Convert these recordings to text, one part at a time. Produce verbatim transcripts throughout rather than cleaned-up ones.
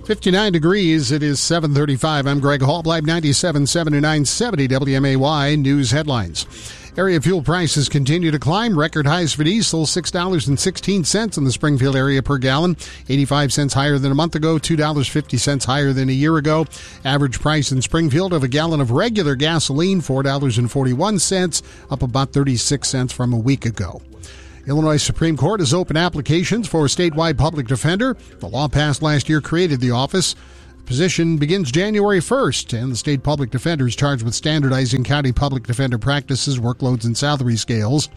fifty-nine degrees. It is seven thirty-five. I'm Greg Hall, Live ninety-seven point seven to nine seventy W M A Y News Headlines. Area fuel prices continue to climb. Record highs for diesel, six dollars and sixteen cents in the Springfield area per gallon, eighty-five cents higher than a month ago, two dollars and fifty cents higher than a year ago. Average price in Springfield of a gallon of regular gasoline, four dollars and forty-one cents, up about thirty-six cents from a week ago. Illinois Supreme Court has opened applications for a statewide public defender. The law passed last year created the office. The position begins January first, and the state public defender is charged with standardizing county public defender practices, workloads, and salary scales.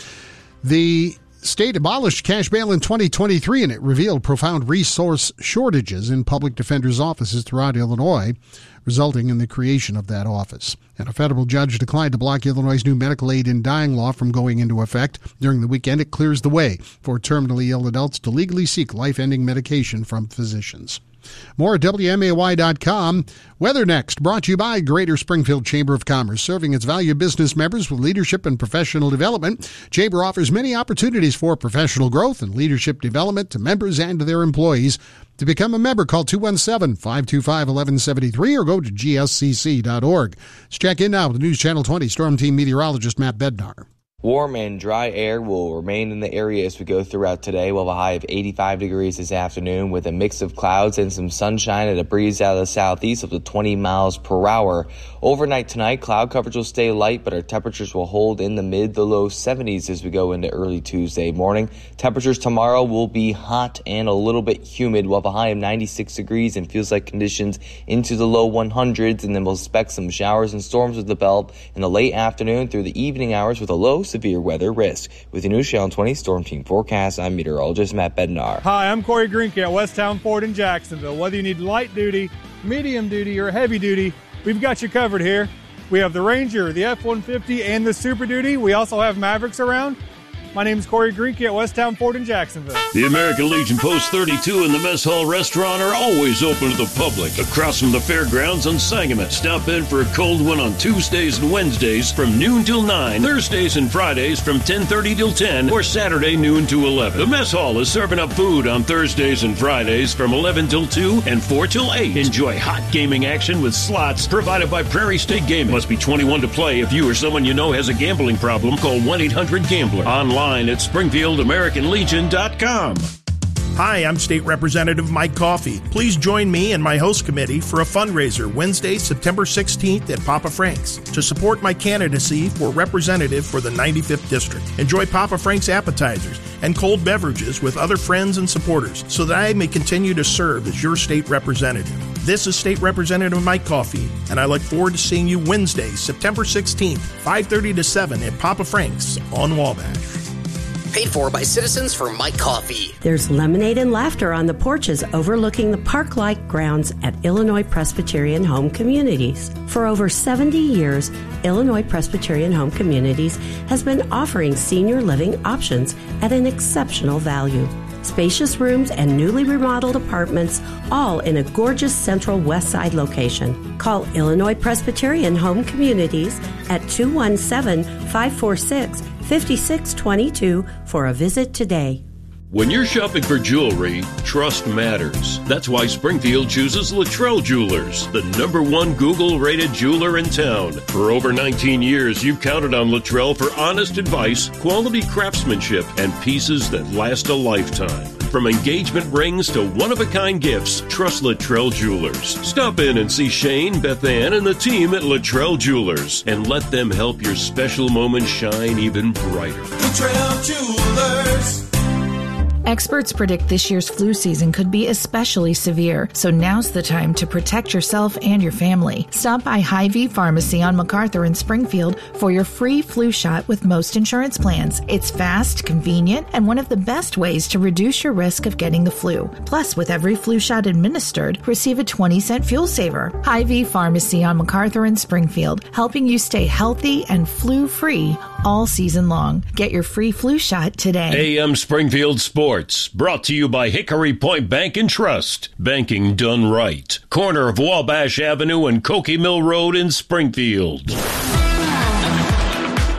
The state abolished cash bail in twenty twenty-three, and it revealed profound resource shortages in public defenders' offices throughout Illinois, resulting in the creation of that office. And a federal judge declined to block Illinois' new medical aid in dying law from going into effect. During the weekend, it clears the way for terminally ill adults to legally seek life-ending medication from physicians. More at W M A Y dot com. Weather next, brought to you by Greater Springfield Chamber of Commerce, serving its valued business members with leadership and professional development. Chamber offers many opportunities for professional growth and leadership development to members and to their employees. To become a member, call two one seven, five two five, one one seven three or go to G S C C dot org. Let's check in now with the News Channel twenty Storm Team meteorologist Matt Bednar. Warm and dry air will remain in the area as we go throughout today. We'll have a high of eighty-five degrees this afternoon with a mix of clouds and some sunshine and a breeze out of the southeast up to twenty miles per hour. Overnight tonight, cloud coverage will stay light, but our temperatures will hold in the mid to low seventies as we go into early Tuesday morning. Temperatures tomorrow will be hot and a little bit humid. We'll have a high of ninety-six degrees and feels like conditions into the low hundreds, and then we'll expect some showers and storms with the belt in the late afternoon through the evening hours with a low severe weather risk. With the News Channel twenty Storm Team forecast, I'm meteorologist Matt Bednar. Hi, I'm Corey Greenke at Westtown Ford in Jacksonville. Whether you need light duty, medium duty, or heavy duty, we've got you covered here. We have the Ranger, the F one fifty, and the Super Duty. We also have Mavericks around. My name is Corey Greenke at Westtown Ford in Jacksonville. The American Legion Post thirty-two and the Mess Hall Restaurant are always open to the public. Across from the fairgrounds on Sangamon. Stop in for a cold one on Tuesdays and Wednesdays from noon till nine. Thursdays and Fridays from ten thirty till ten. Or Saturday noon to eleven. The Mess Hall is serving up food on Thursdays and Fridays from eleven till two and four till eight. Enjoy hot gaming action with slots provided by Prairie State Gaming. Must be twenty-one to play. If you or someone you know has a gambling problem, call one eight hundred gambler. Online at Springfield American Legion dot com. Hi, I'm State Representative Mike Coffey. Please join me and my host committee for a fundraiser Wednesday, September sixteenth at Papa Frank's to support my candidacy for representative for the ninety-fifth District. Enjoy Papa Frank's appetizers and cold beverages with other friends and supporters so that I may continue to serve as your state representative. This is State Representative Mike Coffey, and I look forward to seeing you Wednesday, September sixteenth, five thirty to seven at Papa Frank's on Wabash. Paid for by Citizens for Mike Coffey. There's lemonade and laughter on the porches overlooking the park-like grounds at Illinois Presbyterian Home Communities. For over seventy years, Illinois Presbyterian Home Communities has been offering senior living options at an exceptional value. Spacious rooms and newly remodeled apartments, all in a gorgeous central west side location. Call Illinois Presbyterian Home Communities at two one seven, five four six, five six two two for a visit today. When you're shopping for jewelry, trust matters. That's why Springfield chooses Luttrell Jewelers, the number one Google-rated jeweler in town. For over nineteen years, you've counted on Luttrell for honest advice, quality craftsmanship, and pieces that last a lifetime. From engagement rings to one-of-a-kind gifts, trust Luttrell Jewelers. Stop in and see Shane, Beth Ann, and the team at Luttrell Jewelers, and let them help your special moment shine even brighter. Luttrell Jewelers. Experts predict this year's flu season could be especially severe, so now's the time to protect yourself and your family. Stop by Hy-Vee Pharmacy on MacArthur in Springfield for your free flu shot with most insurance plans. It's fast, convenient, and one of the best ways to reduce your risk of getting the flu. Plus, with every flu shot administered, receive a twenty cent fuel saver. Hy-Vee Pharmacy on MacArthur in Springfield, helping you stay healthy and flu-free all season long. Get your free flu shot today. A M Springfield Sports, brought to you by Hickory Point Bank and Trust. Banking done right. Corner of Wabash Avenue and Cokie Mill Road in Springfield.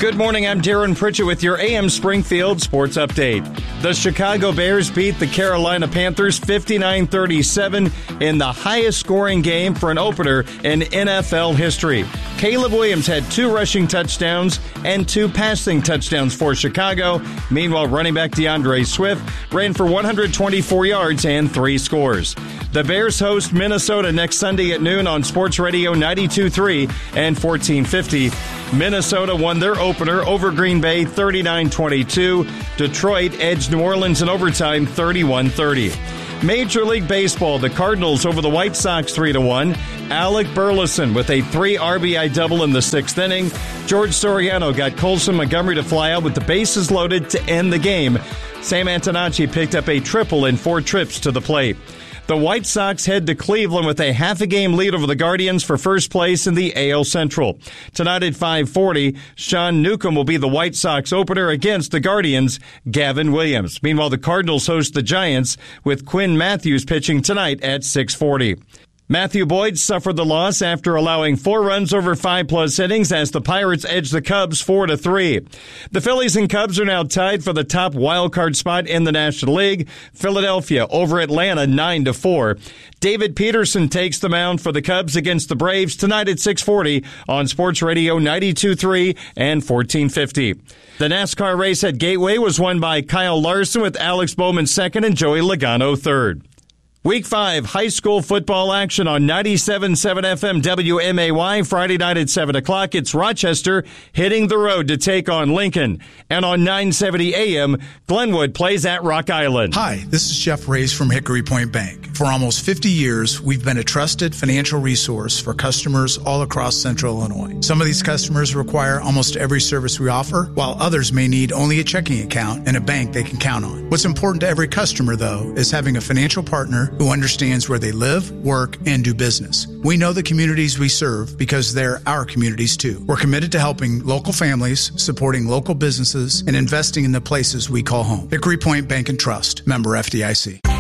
Good morning, I'm Darren Pritchett with your A M Springfield Sports Update. The Chicago Bears beat the Carolina Panthers fifty-nine thirty-seven in the highest scoring game for an opener in N F L history. Caleb Williams had two rushing touchdowns and two passing touchdowns for Chicago. Meanwhile, running back DeAndre Swift ran for one hundred twenty-four yards and three scores. The Bears host Minnesota next Sunday at noon on Sports Radio ninety-two point three and fourteen fifty. Minnesota won their opener over Green Bay thirty-nine twenty-two. Detroit edged New Orleans in overtime thirty-one thirty. Major League Baseball, the Cardinals over the White Sox three to one. Alec Burleson with a three R B I double in the sixth inning. George Soriano got Colson Montgomery to fly out with the bases loaded to end the game. Sam Antonacci picked up a triple in four trips to the plate. The White Sox head to Cleveland with a half a game lead over the Guardians for first place in the A L Central. Tonight at five forty, Sean Newcomb will be the White Sox opener against the Guardians' Gavin Williams. Meanwhile, the Cardinals host the Giants with Quinn Matthews pitching tonight at six forty. Matthew Boyd suffered the loss after allowing four runs over five-plus innings as the Pirates edged the Cubs four to three. The Phillies and Cubs are now tied for the top wild-card spot in the National League. Philadelphia over Atlanta nine to four. David Peterson takes the mound for the Cubs against the Braves tonight at six forty on Sports Radio ninety-two point three and fourteen fifty. The NASCAR race at Gateway was won by Kyle Larson with Alex Bowman second and Joey Logano third. Week five high school football action on ninety-seven point seven F M W M A Y Friday night at seven o'clock. It's Rochester hitting the road to take on Lincoln. And on nine seventy A M, Glenwood plays at Rock Island. Hi, this is Jeff Reyes from Hickory Point Bank. For almost fifty years, we've been a trusted financial resource for customers all across Central Illinois. Some of these customers require almost every service we offer, while others may need only a checking account and a bank they can count on. What's important to every customer, though, is having a financial partner who understands where they live, work, and do business. We know the communities we serve because they're our communities too. We're committed to helping local families, supporting local businesses, and investing in the places we call home. Hickory Point Bank and Trust, member F D I C.